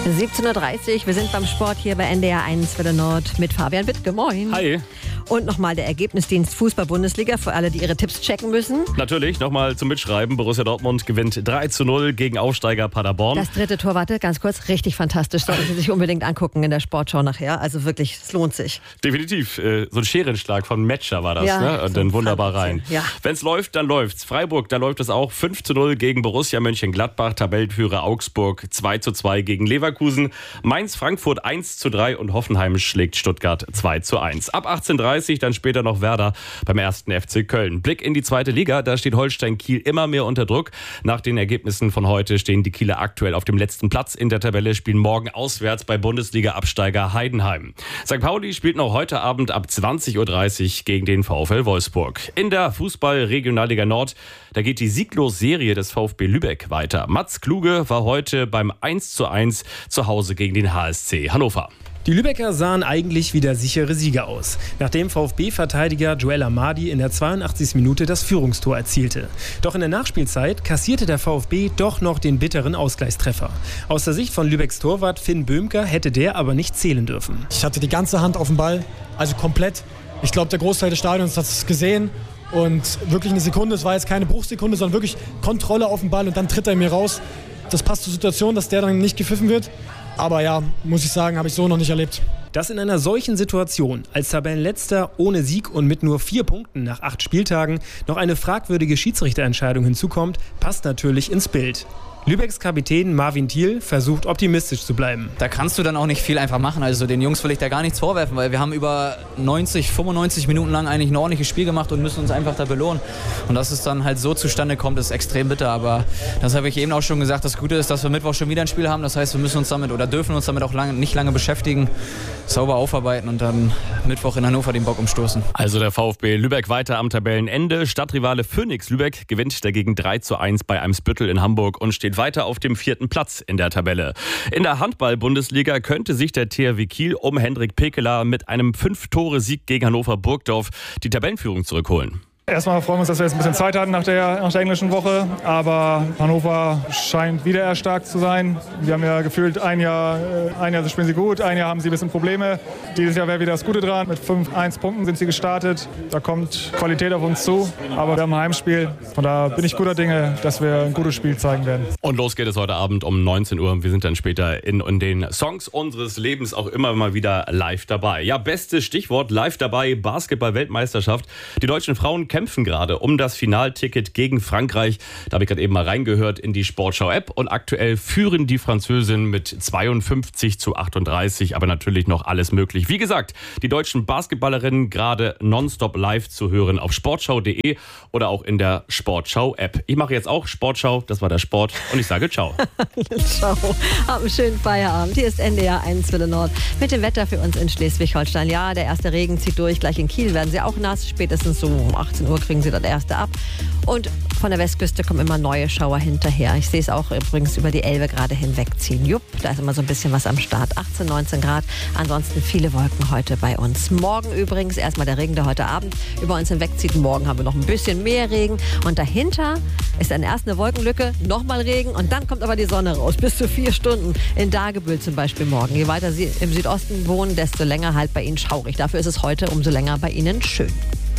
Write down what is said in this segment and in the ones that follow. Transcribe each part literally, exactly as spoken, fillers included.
siebzehn Uhr dreißig, wir sind beim Sport hier bei N D R eins Welle Nord mit Fabian Wittke. Moin. Hi. Und nochmal der Ergebnisdienst Fußball-Bundesliga für alle, die ihre Tipps checken müssen. Natürlich, nochmal zum Mitschreiben. Borussia Dortmund gewinnt drei zu null gegen Aufsteiger Paderborn. Das dritte Tor, warte, ganz kurz, richtig fantastisch. Sollten Sie sich unbedingt angucken in der Sportschau nachher. Also wirklich, es lohnt sich. Definitiv. Äh, so ein Scherenschlag von Metscher war das, ja, ne? Und so dann wunderbar rein. Ja. Wenn es läuft, dann läuft's. Freiburg, da läuft es auch. fünf zu null gegen Borussia Mönchengladbach. Tabellenführer Augsburg zwei zu zwei gegen Leverkusen. Mainz, Frankfurt eins zu drei und Hoffenheim schlägt Stuttgart zwei zu eins. Ab achtzehn Uhr dreißig dann später noch Werder beim ersten F C Köln. Blick in die zweite Liga, da steht Holstein Kiel immer mehr unter Druck. Nach den Ergebnissen von heute stehen die Kieler aktuell auf dem letzten Platz in der Tabelle, spielen morgen auswärts bei Bundesliga-Absteiger Heidenheim. Sankt Pauli spielt noch heute Abend ab zwanzig Uhr dreißig gegen den VfL Wolfsburg. In der Fußball-Regionalliga Nord, da geht die Sieglos-Serie des VfB Lübeck weiter. Mats Kluge war heute beim eins zu eins zu Hause gegen den H S C Hannover. Die Lübecker sahen eigentlich wie der sichere Sieger aus, nachdem VfB-Verteidiger Joel Amadi in der zweiundachtzigsten Minute das Führungstor erzielte. Doch in der Nachspielzeit kassierte der VfB doch noch den bitteren Ausgleichstreffer. Aus der Sicht von Lübecks Torwart Finn Böhmker hätte der aber nicht zählen dürfen. Ich hatte die ganze Hand auf dem Ball, also komplett. Ich glaube, der Großteil des Stadions hat es gesehen. Und wirklich eine Sekunde, es war jetzt keine Bruchsekunde, sondern wirklich Kontrolle auf dem Ball und dann tritt er mir raus. Das passt zur Situation, dass der dann nicht gepfiffen wird. Aber ja, muss ich sagen, habe ich so noch nicht erlebt. Dass in einer solchen Situation als Tabellenletzter ohne Sieg und mit nur vier Punkten nach acht Spieltagen noch eine fragwürdige Schiedsrichterentscheidung hinzukommt, passt natürlich ins Bild. Lübecks Kapitän Marvin Thiel versucht optimistisch zu bleiben. Da kannst du dann auch nicht viel einfach machen. Also den Jungs will ich da gar nichts vorwerfen, weil wir haben über neunzig, fünfundneunzig Minuten lang eigentlich ein ordentliches Spiel gemacht und müssen uns einfach da belohnen. Und dass es dann halt so zustande kommt, ist extrem bitter. Aber das habe ich eben auch schon gesagt. Das Gute ist, dass wir Mittwoch schon wieder ein Spiel haben. Das heißt, wir müssen uns damit oder dürfen uns damit auch lange, nicht lange beschäftigen, sauber aufarbeiten und dann Mittwoch in Hannover den Bock umstoßen. Also der VfB Lübeck weiter am Tabellenende. Stadtrivale Phoenix Lübeck gewinnt dagegen drei zu eins bei Eimsbüttel in Hamburg und steht weiter auf dem vierten Platz in der Tabelle. In der Handball-Bundesliga könnte sich der T H W Kiel um Hendrik Pekeler mit einem fünf-Tore-Sieg gegen Hannover Burgdorf die Tabellenführung zurückholen. Erstmal freuen wir uns, dass wir jetzt ein bisschen Zeit hatten nach der, nach der englischen Woche. Aber Hannover scheint wieder erstarkt zu sein. Wir haben ja gefühlt ein Jahr, ein Jahr spielen sie gut, ein Jahr haben sie ein bisschen Probleme. Dieses Jahr wäre wieder das Gute dran. Mit fünf eins Punkten sind sie gestartet. Da kommt Qualität auf uns zu. Aber wir haben ein Heimspiel. Von daher bin ich guter Dinge, dass wir ein gutes Spiel zeigen werden. Und los geht es heute Abend um neunzehn Uhr. Wir sind dann später in, in den Songs unseres Lebens auch immer mal wieder live dabei. Ja, bestes Stichwort live dabei, Basketball-Weltmeisterschaft. Die deutschen Frauen kämpfen gerade um das Finalticket gegen Frankreich. Da habe ich gerade eben mal reingehört in die Sportschau-App. Und aktuell führen die Französinnen mit zweiundfünfzig zu achtunddreißig. Aber natürlich noch alles möglich. Wie gesagt, die deutschen Basketballerinnen gerade nonstop live zu hören auf sportschau punkt de oder auch in der Sportschau-App. Ich mache jetzt auch Sportschau. Das war der Sport. Und ich sage ciao. Ciao. Hab einen schönen Feierabend. Hier ist N D R eins Welle Nord mit dem Wetter für uns in Schleswig-Holstein. Ja, der erste Regen zieht durch. Gleich in Kiel werden sie auch nass. Spätestens so um achtzehn Uhr kriegen sie das erste ab. Und von der Westküste kommen immer neue Schauer hinterher. Ich sehe es auch übrigens über die Elbe gerade hinwegziehen. Jupp, da ist immer so ein bisschen was am Start. achtzehn, neunzehn Grad. Ansonsten viele Wolken heute bei uns. Morgen übrigens erstmal der Regen, der heute Abend über uns hinwegzieht. Morgen haben wir noch ein bisschen mehr Regen. Und dahinter ist dann erst eine Wolkenlücke, nochmal Regen und dann kommt aber die Sonne raus. Bis zu vier Stunden in Dagebüll zum Beispiel morgen. Je weiter Sie im Südosten wohnen, desto länger halt bei Ihnen schaurig. Dafür ist es heute umso länger bei Ihnen schön.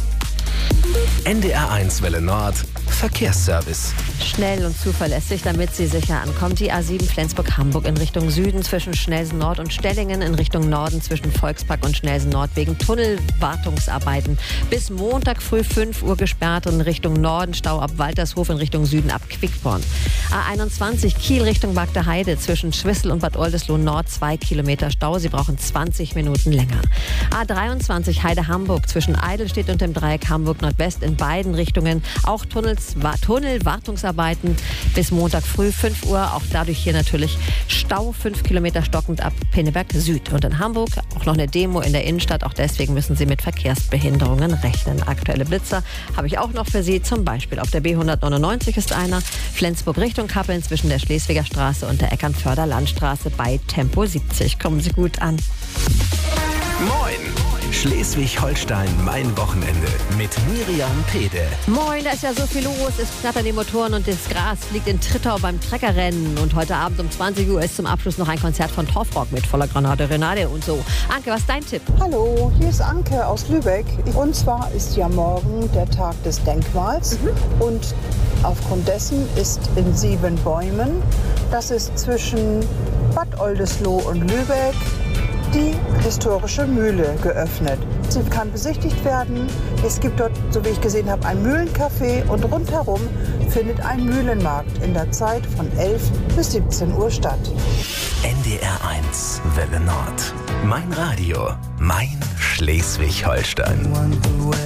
N D R eins Welle Nord Verkehrsservice. Schnell und zuverlässig, damit Sie sicher ankommen. Die A sieben Flensburg-Hamburg in Richtung Süden zwischen Schnelsen Nord und Stellingen, in Richtung Norden zwischen Volkspark und Schnelsen Nord wegen Tunnelwartungsarbeiten. Bis Montag früh fünf Uhr gesperrt und in Richtung Norden Stau ab Waltershof, in Richtung Süden ab Quickborn. A einundzwanzig Kiel Richtung Bagde Heide zwischen Schwissel und Bad Oldesloe Nord zwei Kilometer Stau. Sie brauchen zwanzig Minuten länger. A dreiundzwanzig Heide Hamburg zwischen Eidelstedt und dem Dreieck Hamburg Nordwest in beiden Richtungen. Auch Tunnels, Tunnelwartungsarbeiten bis Montag früh fünf Uhr. Auch dadurch hier natürlich Stau, fünf Kilometer stockend ab Pinneberg Süd. Und in Hamburg auch noch eine Demo in der Innenstadt. Auch deswegen müssen Sie mit Verkehrsbehinderungen rechnen. Aktuelle Blitzer habe ich auch noch für Sie. Zum Beispiel auf der B hundertneunundneunzig ist einer. Flensburg Richtung Kappeln zwischen der Schleswiger Straße und der Eckernförder Landstraße bei Tempo siebzig. Kommen Sie gut an. Moin! Schleswig-Holstein, mein Wochenende mit Miriam Pede. Moin, da ist ja so viel los. Es knattern die Motoren und das Gras liegt in Trittau beim Treckerrennen. Und heute Abend um zwanzig Uhr ist zum Abschluss noch ein Konzert von Torfrock mit voller Granate, Renate und so. Anke, was ist dein Tipp? Hallo, hier ist Anke aus Lübeck. Und zwar ist ja morgen der Tag des Denkmals. Mhm. Und aufgrund dessen ist in Siebenbäumen, das ist zwischen Bad Oldesloe und Lübeck, die historische Mühle geöffnet. Sie kann besichtigt werden. Es gibt dort, so wie ich gesehen habe, ein Mühlencafé und rundherum findet ein Mühlenmarkt in der Zeit von elf bis siebzehn Uhr statt. N D R eins Welle Nord. Mein Radio, mein Schleswig-Holstein.